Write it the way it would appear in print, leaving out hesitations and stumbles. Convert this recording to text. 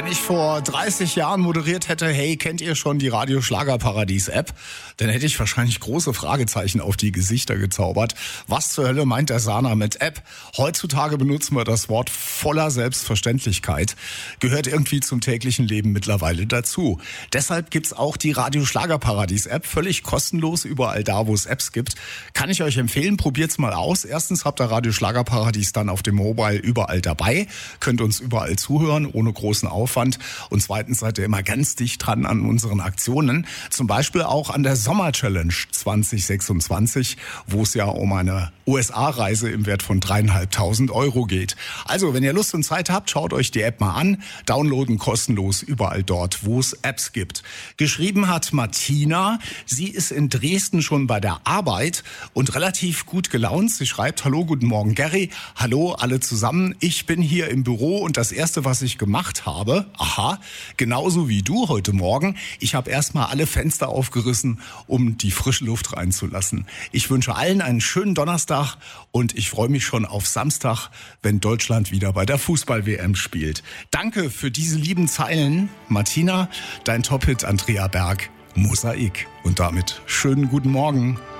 ich vor 30 Jahren moderiert hätte, hey, kennt ihr schon die Radio Schlagerparadies-App? Dann hätte ich wahrscheinlich große Fragezeichen auf die Gesichter gezaubert. Was zur Hölle meint der Sana mit App? Heutzutage benutzen wir das Wort voller Selbstverständlichkeit. Gehört irgendwie zum täglichen Leben mittlerweile dazu. Deshalb gibt's auch die Radio Schlagerparadies-App, völlig kostenlos überall da, wo es Apps gibt. Kann ich euch empfehlen, probiert's mal aus. Erstens habt ihr Radio Schlagerparadies dann auf dem Mobile überall dabei, könnt uns überall zuhören, ohne großen Aufwand. Und zweitens seid ihr immer ganz dicht dran an unseren Aktionen. Zum Beispiel auch an der Sommer-Challenge 2026, wo es ja um eine USA-Reise im Wert von 3.500 € geht. Also, wenn ihr Lust und Zeit habt, schaut euch die App mal an. Downloaden kostenlos überall dort, wo es Apps gibt. Geschrieben hat Martina. Sie ist in Dresden schon bei der Arbeit und relativ gut gelaunt. Sie schreibt: Hallo, guten Morgen Gary. Hallo alle zusammen. Ich bin hier im Büro und das Erste, was ich gemacht habe, genauso wie du heute Morgen, ich habe erstmal alle Fenster aufgerissen, um die frische Luft reinzulassen. Ich wünsche allen einen schönen Donnerstag und ich freue mich schon auf Samstag, wenn Deutschland wieder bei der Fußball-WM spielt. Danke für diese lieben Zeilen, Martina. Dein Top-Hit Andrea Berg, Mosaik. Und damit schönen guten Morgen.